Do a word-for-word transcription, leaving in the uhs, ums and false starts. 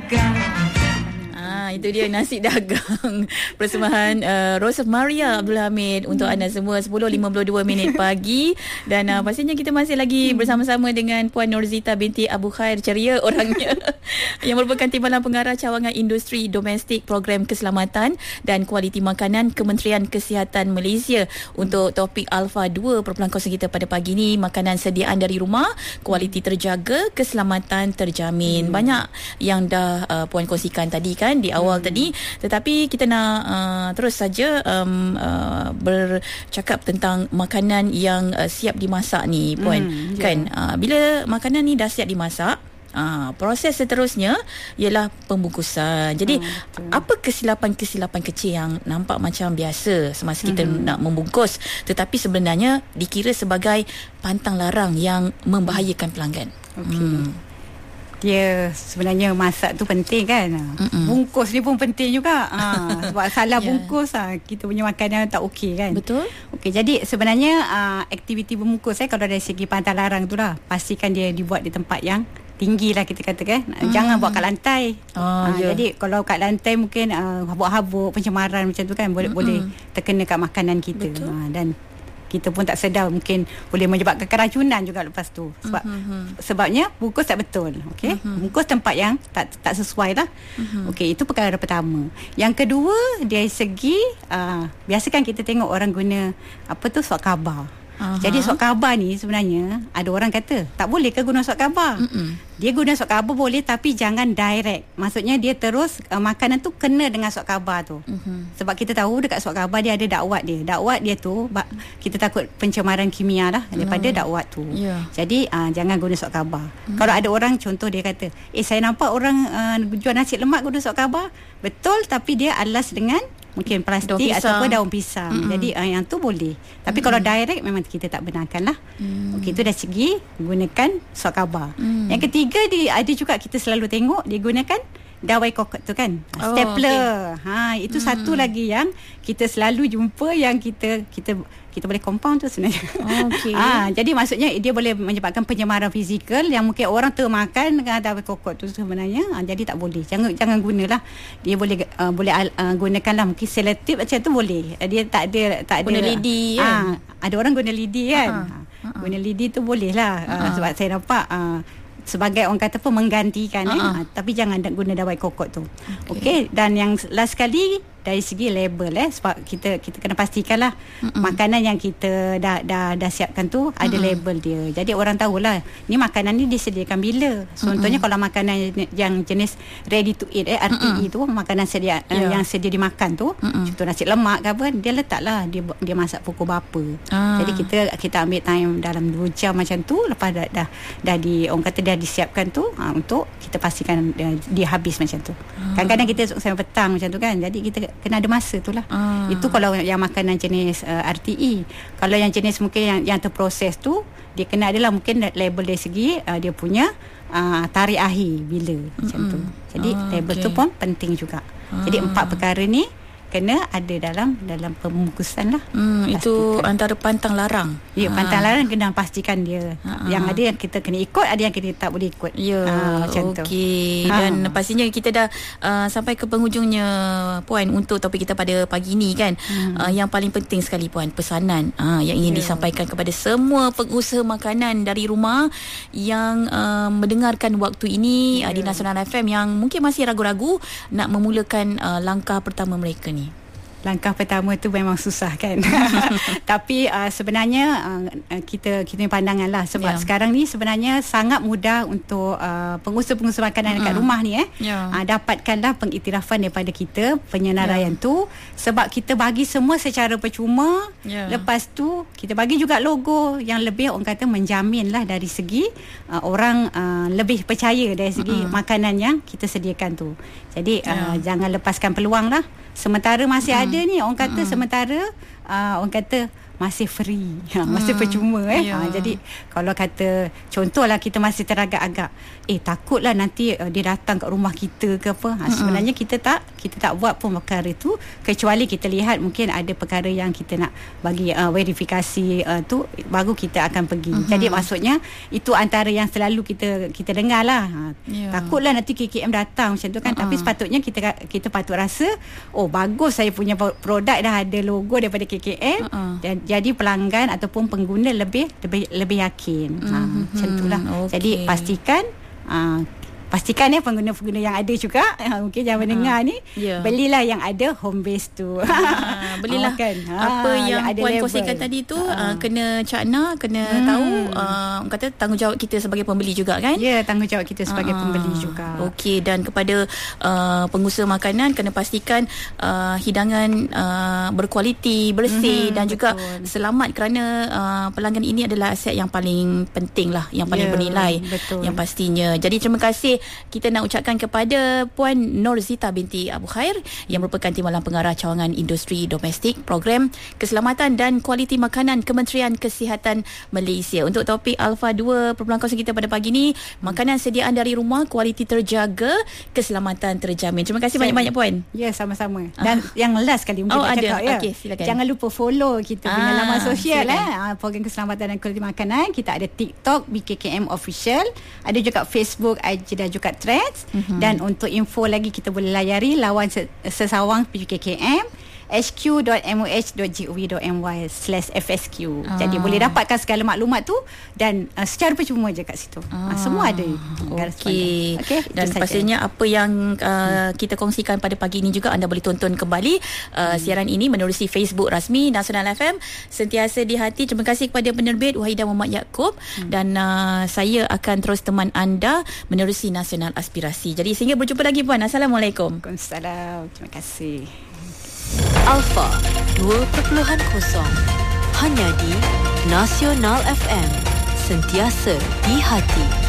dagang. Itu dia nasi dagang persembahan uh, Rose of Maria Abdul Hamid untuk anda semua. Sepuluh lima puluh dua minit pagi. Dan uh, pastinya kita masih lagi bersama-sama dengan Puan Norzita binti Abu Khair, ceria orangnya, yang merupakan Timbalan Pengarah Cawangan Industri Domestik Program Keselamatan dan Kualiti Makanan Kementerian Kesihatan Malaysia untuk topik Alpha dua perpuluhan kosong kita pada pagi ni. Makanan sediaan dari rumah, kualiti terjaga, keselamatan terjamin. Banyak yang dah uh, Puan kongsikan tadi kan di awal hmm. tadi, tetapi kita nak uh, terus saja um, uh, bercakap tentang makanan yang uh, siap dimasak ni, Puan. Hmm, yeah. Kan uh, bila makanan ni dah siap dimasak, uh, proses seterusnya ialah pembungkusan. Jadi hmm, apa kesilapan-kesilapan kecil yang nampak macam biasa semasa kita hmm. nak membungkus, tetapi sebenarnya dikira sebagai pantang larang yang membahayakan pelanggan? Okey. Hmm. Dia sebenarnya masak tu penting kan. Mm-mm. Bungkus ni pun penting juga. Ha, sebab salah yeah. bungkus ha, kita punya makanan tak okey kan. Betul. Okey, jadi sebenarnya uh, aktiviti membungkus eh, kalau dari segi pantang larang tu lah, pastikan dia dibuat di tempat yang tinggi lah kita katakan. Hmm. Jangan buat kat lantai. Oh, ha, yeah. Jadi kalau kat lantai mungkin uh, habuk-habuk, pencemaran macam tu kan boleh, boleh terkena kat makanan kita. Ha, dan kita pun tak sedar, mungkin boleh menyebabkan keracunan juga lepas tu. Sebab uh-huh. sebabnya bungkus tak betul. Okey, uh-huh. bungkus tempat yang tak tak sesuai lah. Uh-huh. Okey, itu perkara pertama. Yang kedua, dari segi uh, biasa kan kita tengok orang guna apa tu, surat khabar. Uh-huh. Jadi surat khabar ni sebenarnya ada orang kata tak boleh ke guna surat khabar? Uh-uh. Dia guna surat khabar boleh, tapi jangan direct. Maksudnya dia terus uh, makanan tu kena dengan surat khabar tu. Uh-huh. Sebab kita tahu dekat surat khabar dia ada dakwat dia. Dakwat dia tu kita takut pencemaran kimia lah daripada uh-huh. dakwat tu. Yeah. Jadi uh, jangan guna surat khabar. Uh-huh. Kalau ada orang contoh dia kata, "Eh saya nampak orang uh, jual nasi lemak guna surat khabar." Betul, tapi dia alas dengan mungkin plastik ataupun daun pisang. Mm-hmm. Jadi uh, yang tu boleh. Tapi mm-hmm. kalau direct memang kita tak benarkan lah. Mm. Okey, itu dari segi gunakan surat khabar. Mm. Yang ketiga, di, ada juga kita selalu tengok dia gunakan dawai kokot tu kan. Oh, stapler. Okay. Ha, itu mm. satu lagi yang kita selalu jumpa yang kita kita kita boleh compound tu sebenarnya. Oh, okay. Ha, jadi maksudnya dia boleh menyebabkan pencemaran fizikal yang mungkin orang termakan dengan dawai kokot tu sebenarnya. Ha, jadi tak boleh. Jangan jangan gunalah. Dia boleh uh, boleh uh, gunakanlah mungkin selektif macam tu boleh. Dia tak ada tak ada guna lidi kan. Ha, ada orang guna lidi kan. Ha, ha. Guna lidi tu boleh lah. Ha, ha. Sebab saya nampak uh, sebagai orang kata pun menggantikan uh-huh. eh. Tapi jangan guna dawai kokot tu. Okey, okay. Dan yang last sekali dari segi label eh, sebab kita kita kena pastikanlah uh-uh. makanan yang kita dah dah dah siapkan tu ada uh-uh. label dia. Jadi orang tahulah ni makanan ni disediakan bila. Contohnya uh-uh. kalau makanan yang jenis ready to eat eh R T E uh-uh. tu, makanan sedia yeah. yang sedia dimakan tu, uh-uh. contoh nasi lemak ke apa, dia letaklah dia dia masak pukul berapa. Uh. Jadi kita kita ambil time dalam dua jam macam tu, lepas dah dah, dah di orang kata dah disiapkan tu ha, untuk kita pastikan dia, dia habis macam tu. Uh. Kadang-kadang kita sampai petang macam tu kan. Jadi kita kena ada masa tu lah. Uh. Itu kalau yang makanan jenis uh, R T E. Kalau yang jenis mungkin yang, yang terproses tu, dia kena adalah mungkin label dari segi uh, dia punya uh, tarikh akhir bila macam mm-hmm. tu. Jadi uh, label okay. tu pun penting juga. Uh. Jadi empat perkara ni kena ada dalam dalam pembungkusan lah. Hmm, itu antara pantang larang. Ya, pantang ha. larang kena pastikan dia. Ha. Yang ada yang kita kena ikut, ada yang kita tak boleh ikut. Ya, ha, macam tu. Okey. Ha. Dan pastinya kita dah uh, sampai ke penghujungnya, Puan, untuk topik kita pada pagi ni kan. Hmm. Uh, yang paling penting sekali, Puan, pesanan uh, yang ingin ya. disampaikan kepada semua pengusaha makanan dari rumah yang uh, mendengarkan waktu ini ya. uh, di Nasional F M, yang mungkin masih ragu-ragu nak memulakan uh, langkah pertama mereka ni. Langkah pertama tu memang susah kan. Tapi uh, sebenarnya uh, kita kita punya pandangan lah. Sebab yeah. sekarang ni sebenarnya sangat mudah untuk uh, pengusaha-pengusaha makanan dekat mm. rumah ni eh yeah. uh, dapatkanlah pengiktirafan daripada kita, penyenaraian yeah. tu. Sebab kita bagi semua secara percuma. yeah. Lepas tu kita bagi juga logo yang lebih orang kata menjamin lah dari segi uh, orang uh, lebih percaya dari segi mm. makanan yang kita sediakan tu. Jadi yeah. uh, jangan lepaskan peluang lah. Sementara masih mm. ada ni, orang kata mm. sementara uh, orang kata masih free, ha, masih hmm, percuma eh. Yeah. Ha, jadi kalau kata contohlah kita masih teragak-agak, eh takutlah nanti uh, dia datang kat rumah kita ke apa. Ha, sebenarnya kita tak kita tak buat pun perkara itu, kecuali kita lihat mungkin ada perkara yang kita nak bagi uh, verifikasi uh, tu, baru kita akan pergi. Uh-huh. Jadi maksudnya itu antara yang selalu kita kita dengar lah. Ha, yeah. Takutlah nanti K K M datang macam tu kan. Uh-huh. Tapi sepatutnya kita kita patut rasa, oh bagus saya punya produk dah ada logo daripada K K M. Uh-huh. Dan jadi pelanggan ataupun pengguna lebih lebih lebih yakin. Mm-hmm. Ha, macam itulah. Okay. Jadi pastikan uh, pastikan ya pengguna-pengguna yang ada juga, ha, mungkin jangan mendengar uh, ni, yeah. belilah yang ada home base tu. Ha, belilah kan. Ha, apa yang, yang Puan kongsikan tadi tu, uh, uh, kena cakna, kena hmm. tahu, uh, kata tanggungjawab kita sebagai pembeli juga kan? Ya, yeah, tanggungjawab kita sebagai uh, pembeli juga. Okey, dan kepada uh, pengusaha makanan kena pastikan uh, hidangan uh, berkualiti, bersih, hmm, dan juga betul. Selamat, kerana uh, pelanggan ini adalah aset yang paling penting lah, yang paling yeah, bernilai, betul. Yang pastinya. Jadi terima kasih kita nak ucapkan kepada Puan Norzita binti Abu Khair yang merupakan Timbalan Pengarah Cawangan Industri Domestik Program Keselamatan dan Kualiti Makanan Kementerian Kesihatan Malaysia. Untuk topik Alpha dua perbualan kosong kita pada pagi ni, makanan sediaan dari rumah, kualiti terjaga, keselamatan terjamin. Terima kasih Saya, banyak-banyak Puan. Ya, sama-sama. Dan uh. yang last kali mungkin oh, nak ada. cakap ya. Okay, silakan. Jangan lupa follow kita ah, punya laman sosial eh. Program Keselamatan dan Kualiti Makanan. Kita ada TikTok B K K M Official, ada juga Facebook, I G dan juga Threads. Mm-hmm. Dan untuk info lagi kita boleh layari lawan sesawang P K K M h q dot m o h dot gov dot m y slash f s q. Ah. Jadi boleh dapatkan segala maklumat tu dan uh, secara percuma je kat situ. Ah. Uh, semua ada. Okey. Okay, dan pastinya apa yang uh, kita kongsikan pada pagi ini juga anda boleh tonton kembali uh, hmm. siaran ini menerusi Facebook rasmi Nasional F M. Sentiasa di hati. Terima kasih kepada penerbit Wahidah Muhammad Yaakob hmm. dan uh, saya akan terus teman anda menerusi Nasional Aspirasi. Jadi sehingga berjumpa lagi Puan. Assalamualaikum. Waalaikumsalam. Terima kasih. Alpha dua perpuluhan kosong hanya di Nasional F M, sentiasa di hati.